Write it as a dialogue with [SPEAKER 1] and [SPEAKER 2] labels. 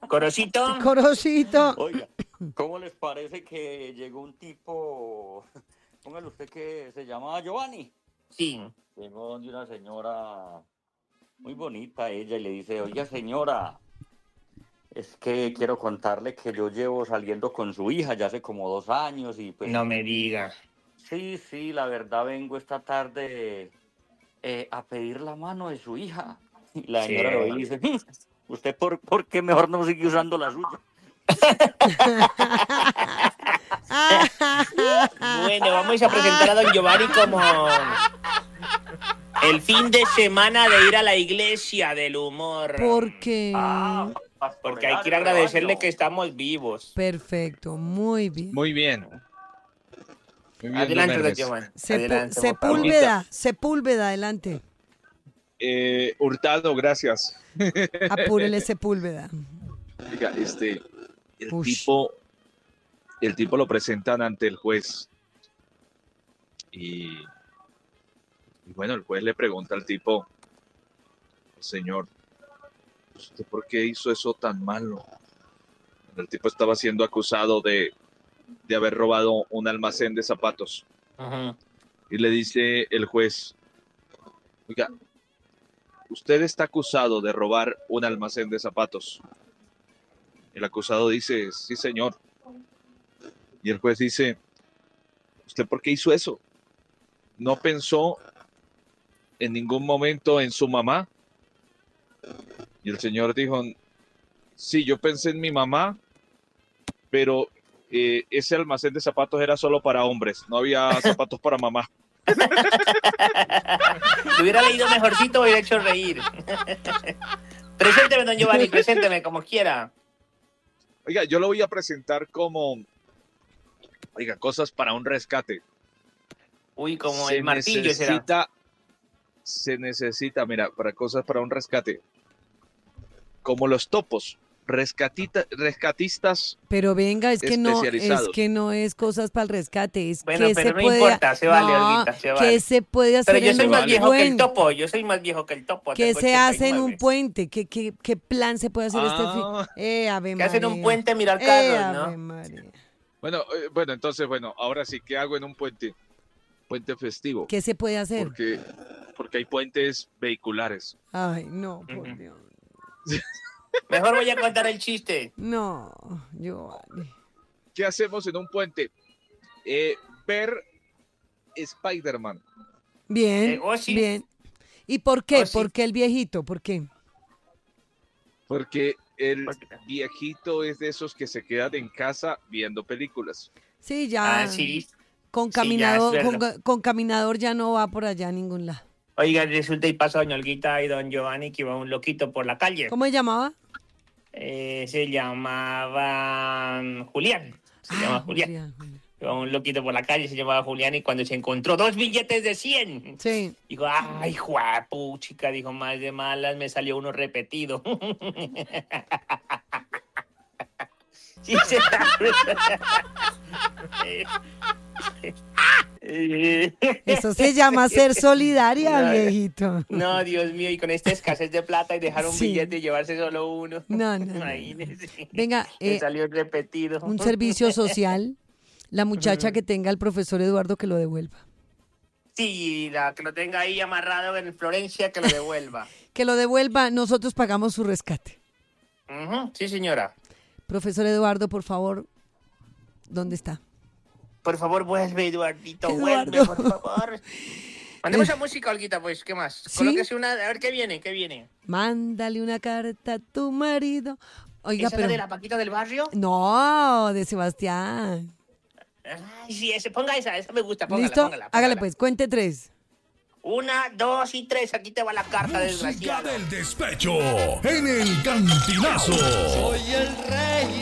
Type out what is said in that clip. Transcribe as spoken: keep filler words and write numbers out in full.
[SPEAKER 1] Corosito.
[SPEAKER 2] Corosito.
[SPEAKER 3] Oiga, ¿cómo les parece que llegó un tipo, póngale usted que se llamaba Giovanni?
[SPEAKER 1] Sí.
[SPEAKER 3] Llegó donde una señora muy bonita ella y le dice, oiga señora, es que quiero contarle que yo llevo saliendo con su hija ya hace como dos años y pues...
[SPEAKER 1] No me diga.
[SPEAKER 3] Sí, sí, la verdad vengo esta tarde eh, a pedir la mano de su hija. Y la
[SPEAKER 1] Sí.
[SPEAKER 3] señora lo ve y dice, "Mm, ¿usted por, por qué mejor no sigue usando la suya?"
[SPEAKER 1] Bueno, vamos a presentar a don Giovanni como el fin de semana de ir a la iglesia del humor.
[SPEAKER 2] ¿Por qué?
[SPEAKER 3] Ah,
[SPEAKER 1] Porque hay que ir a agradecerle que estamos vivos.
[SPEAKER 2] Perfecto, muy bien.
[SPEAKER 4] Muy bien. Muy bien,
[SPEAKER 1] Adelante,
[SPEAKER 4] don
[SPEAKER 1] don
[SPEAKER 4] Hermes.
[SPEAKER 1] Giovanni.
[SPEAKER 2] Sepu-
[SPEAKER 1] Adelante, por favor.
[SPEAKER 2] Sepúlveda, Sepúlveda, adelante.
[SPEAKER 4] Eh, Hurtado, gracias.
[SPEAKER 2] Apúrele Sepúlveda.
[SPEAKER 4] Oiga, este, el
[SPEAKER 2] Ush.
[SPEAKER 4] tipo, el tipo lo presentan ante el juez y, y bueno, el juez le pregunta al tipo, señor, ¿usted por qué hizo eso tan malo? El tipo estaba siendo acusado de, de haber robado un almacén de zapatos.
[SPEAKER 1] Ajá.
[SPEAKER 4] Y le dice el juez, oiga, usted está acusado de robar un almacén de zapatos. El acusado dice, sí señor. Y el juez dice, ¿usted por qué hizo eso? ¿No pensó en ningún momento en su mamá? Y el señor dijo, sí, yo pensé en mi mamá, pero eh, ese almacén de zapatos era solo para hombres, no había zapatos para mamá.
[SPEAKER 1] Si hubiera leído mejorcito, hubiera hecho reír. Presénteme, don Giovanni, presénteme como quiera.
[SPEAKER 4] Oiga, yo lo voy a presentar como, oiga, cosas para un rescate.
[SPEAKER 1] Uy, como
[SPEAKER 4] Se
[SPEAKER 1] el martillo será.
[SPEAKER 4] necesita, se necesita, mira, para cosas para un rescate, como los topos, rescatita, rescatistas.
[SPEAKER 2] Pero venga, es que no, es
[SPEAKER 4] Especializados.
[SPEAKER 2] que no es cosas para el rescate, es
[SPEAKER 1] Bueno,
[SPEAKER 2] que
[SPEAKER 1] pero
[SPEAKER 2] se
[SPEAKER 1] no
[SPEAKER 2] puede,
[SPEAKER 1] importa, se vale,
[SPEAKER 2] no,
[SPEAKER 1] Olguita, se vale.
[SPEAKER 2] que se puede hacer
[SPEAKER 1] Pero yo
[SPEAKER 2] en
[SPEAKER 1] soy
[SPEAKER 2] un
[SPEAKER 1] más viejo que el
[SPEAKER 2] puente,
[SPEAKER 1] topo, yo soy más viejo que el topo.
[SPEAKER 2] que
[SPEAKER 1] tengo
[SPEAKER 2] se hace en
[SPEAKER 1] ochenta y
[SPEAKER 2] un
[SPEAKER 1] nueve.
[SPEAKER 2] puente, ¿qué, qué, qué plan se puede hacer este
[SPEAKER 4] Ah.
[SPEAKER 2] fin? Eh, Ave
[SPEAKER 1] Que hacen un
[SPEAKER 2] María.
[SPEAKER 1] puente, mirar
[SPEAKER 2] Eh,
[SPEAKER 1] carros,
[SPEAKER 2] Ave
[SPEAKER 1] ¿no?
[SPEAKER 2] María.
[SPEAKER 4] Bueno, eh, bueno, entonces, bueno, ahora sí, ¿qué hago en un puente? Puente festivo.
[SPEAKER 2] ¿Qué se puede hacer?
[SPEAKER 4] Porque, porque hay puentes vehiculares.
[SPEAKER 2] Ay, no, por
[SPEAKER 1] Ujú.
[SPEAKER 2] Dios.
[SPEAKER 1] Mejor voy a contar el chiste.
[SPEAKER 2] No, Giovanni.
[SPEAKER 4] ¿Qué hacemos en un puente? Eh, ver Spider-Man.
[SPEAKER 2] Bien,
[SPEAKER 1] Eh, oh, sí.
[SPEAKER 2] bien. ¿Y por qué?
[SPEAKER 1] Oh, sí.
[SPEAKER 2] ¿Por qué el viejito? ¿Por qué?
[SPEAKER 4] Porque el
[SPEAKER 1] ¿Por qué?
[SPEAKER 4] viejito es de esos que se quedan en casa viendo películas.
[SPEAKER 2] Sí, ya.
[SPEAKER 1] Ah, sí.
[SPEAKER 2] Con
[SPEAKER 1] Sí, ya,
[SPEAKER 2] caminador,
[SPEAKER 1] es
[SPEAKER 2] con,
[SPEAKER 1] verdad.
[SPEAKER 2] con caminador ya no va por allá a ningún lado.
[SPEAKER 1] Oiga, resulta y pasa, doña Olguita y don Giovanni, que iba un loquito por la calle.
[SPEAKER 2] ¿Cómo se llamaba?
[SPEAKER 1] Eh, se llamaba mm, Julián. Se
[SPEAKER 2] Ah,
[SPEAKER 1] llama Julián.
[SPEAKER 2] Julián, Julián.
[SPEAKER 1] Iba un loquito por la calle, se llamaba Julián, y cuando se encontró dos billetes de cien,
[SPEAKER 2] Sí.
[SPEAKER 1] dijo, ay, juapuchica, dijo, más de malas, me salió uno repetido. Sí, se
[SPEAKER 2] Eso se llama ser solidaria,
[SPEAKER 1] No,
[SPEAKER 2] viejito.
[SPEAKER 1] No, Dios mío, y con esta escasez de plata y dejar un
[SPEAKER 2] Sí.
[SPEAKER 1] billete y llevarse solo uno.
[SPEAKER 2] No, no, no, no.
[SPEAKER 1] Imagínese.
[SPEAKER 2] Venga,
[SPEAKER 1] Me
[SPEAKER 2] eh,
[SPEAKER 1] salió repetido.
[SPEAKER 2] un servicio social. La muchacha que tenga el profesor Eduardo que lo devuelva.
[SPEAKER 1] Sí, la que lo tenga ahí amarrado en Florencia, que lo devuelva.
[SPEAKER 2] Que lo devuelva, nosotros pagamos su rescate.
[SPEAKER 1] Ujú, sí, señora.
[SPEAKER 2] Profesor Eduardo, por favor, ¿dónde está?
[SPEAKER 1] Por favor, vuelve, Eduardito,
[SPEAKER 2] Eduardo.
[SPEAKER 1] vuelve, por favor. Mandemos a música, Olguita, pues, ¿qué más?
[SPEAKER 2] ¿Sí?
[SPEAKER 1] Colóquese una, a ver qué viene, qué viene.
[SPEAKER 2] Mándale una carta a tu marido. Oiga,
[SPEAKER 1] ¿Esa
[SPEAKER 2] pero...
[SPEAKER 1] es la de la Paquita del barrio?
[SPEAKER 2] No, de Sebastián.
[SPEAKER 1] Ay, sí, ese, ponga esa, esa me gusta, póngala,
[SPEAKER 2] ¿Listo?
[SPEAKER 1] póngala, póngala.
[SPEAKER 2] Hágale pues, cuente tres.
[SPEAKER 1] Una, dos y tres, aquí te va la carta,
[SPEAKER 5] Música
[SPEAKER 1] desgraciado.
[SPEAKER 5] del despecho en el Cantinazo.
[SPEAKER 6] Soy el rey